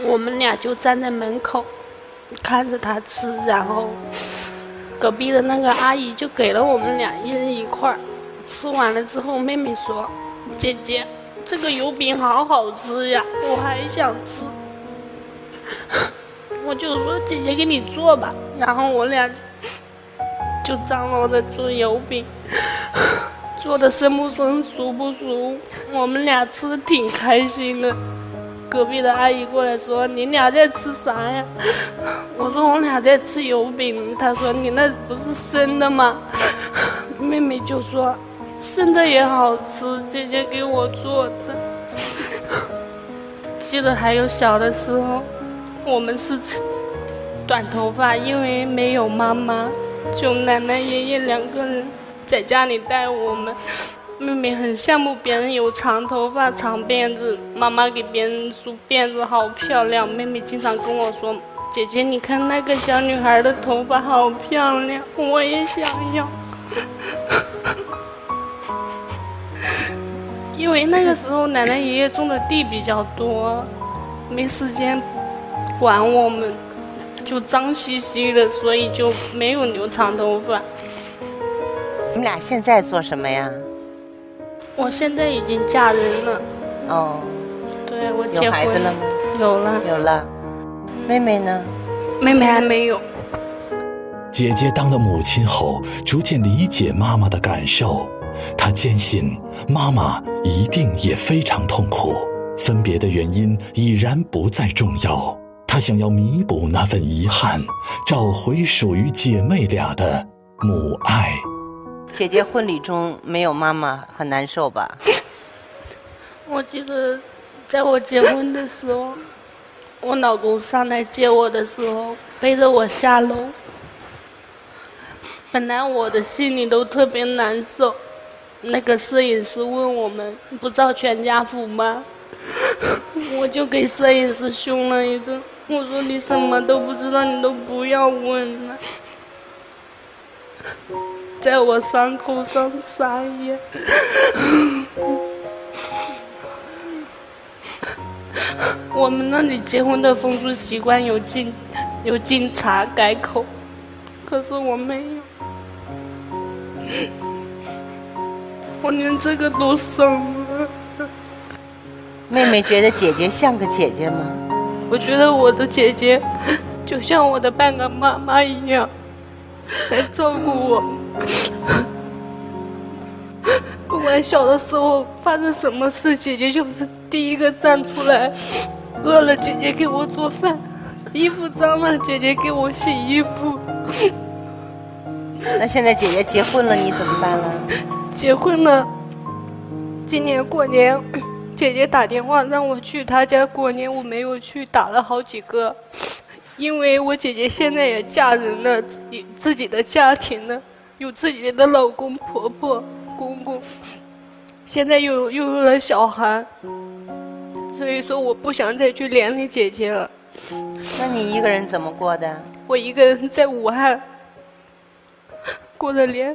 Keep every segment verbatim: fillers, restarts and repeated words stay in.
我们俩就站在门口看着他吃，然后隔壁的那个阿姨就给了我们俩一人一块。吃完了之后，妹妹说：“姐姐，这个油饼好好吃呀，我还想吃。”我就说：“姐姐给你做吧。”然后我俩就张罗着做油饼，做的生不生熟不熟，我们俩吃的挺开心的。隔壁的阿姨过来说：“你俩在吃啥呀？”我说：“我俩在吃油饼。”她说：“你那不是生的吗？”妹妹就说：“生的也好吃，姐姐给我做的。”记得还有小的时候，我们是短头发，因为没有妈妈，就奶奶爷爷两个人在家里带我们。妹妹很羡慕别人有长头发长辫子，妈妈给别人梳辫子好漂亮。妹妹经常跟我说：“姐姐，你看那个小女孩的头发好漂亮，我也想要。”因为那个时候奶奶爷爷种的地比较多，没时间管我们，就脏兮兮的，所以就没有留长头发。 你们俩现在做什么呀？ 我现在已经嫁人了。 哦， 对，我结婚。 有孩子了吗？ 有了。 有了。妹妹呢？ 妹妹还没有。 姐姐当了母亲后，逐渐理解妈妈的感受。她坚信妈妈一定也非常痛苦，分别的原因已然不再重要。她想要弥补那份遗憾，找回属于姐妹俩的母爱。 姐姐婚礼中没有妈妈，很难受吧？ 我记得在我结婚的时候，我老公上来接我的时候，背着我下楼。本来我的心里都特别难受。那个摄影师问我们不照全家福吗？我就给摄影师凶了一顿，我说你什么都不知道，你都不要问了。在我伤口上撒盐。我们那里结婚的风俗习惯有敬有敬茶改口，可是我没有。我连这个都生了。 妹妹觉得姐姐像个姐姐吗？ 我觉得我的姐姐就像我的半个妈妈一样，来照顾我。不管小的时候发生什么事，姐姐就是第一个站出来。饿了，姐姐给我做饭；衣服脏了，姐姐给我洗衣服。 那现在姐姐结婚了，你怎么办了？ 结婚了，今年过年，姐姐打电话让我去她家过年，我没有去，打了好几个。因为我姐姐现在也嫁人了，自己自己的家庭了，有自己的老公、婆婆、公公，现在又又有了小孩，所以说我不想再去连累姐姐了。 那你一个人怎么过的？ 我一个人在武汉过的年。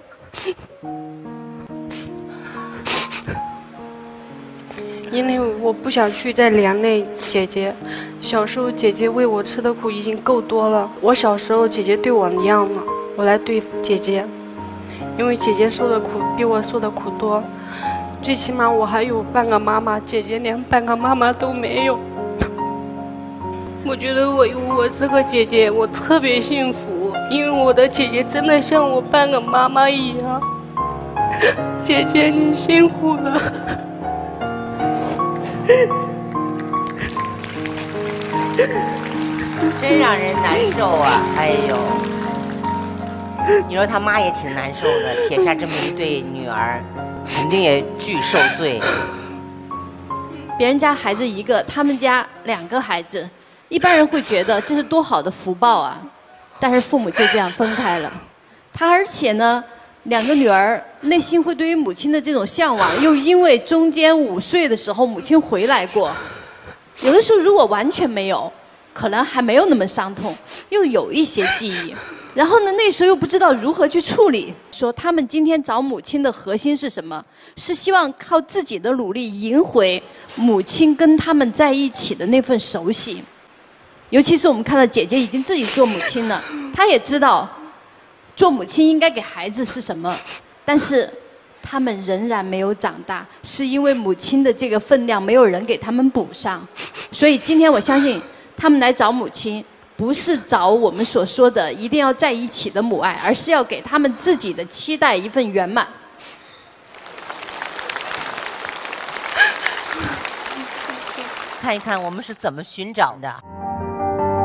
因为我不想去再连累姐姐，小时候姐姐为我吃的苦已经够多了，我小时候姐姐对我一样了，我来对姐姐，因为姐姐受的苦比我受的苦多，最起码我还有半个妈妈，姐姐连半个妈妈都没有。我觉得我有我这个姐姐，我特别幸福，因为我的姐姐真的像我半个妈妈一样。姐姐你辛苦了。 真让人难受啊！哎呦，你说他妈也挺难受的，撇下这么一对女儿，肯定也巨受罪。 别人家孩子一个，他们家两个孩子，一般人会觉得这是多好的福报啊，但是父母就这样分开了。他而且呢，两个女儿内心会对于母亲的这种向往，又因为中间五岁的时候母亲回来过，有的时候如果完全没有，可能还没有那么伤痛，又有一些记忆。然后呢，那时候又不知道如何去处理。说他们今天找母亲的核心是什么？是希望靠自己的努力赢回母亲跟他们在一起的那份熟悉。 尤其是我们看到姐姐已经自己做母亲了，她也知道做母亲应该给孩子是什么，但是他们仍然没有长大，是因为母亲的这个分量没有人给他们补上。所以今天我相信他们来找母亲，不是找我们所说的一定要在一起的母爱，而是要给他们自己的期待一份圆满。 看一看我们是怎么寻找的。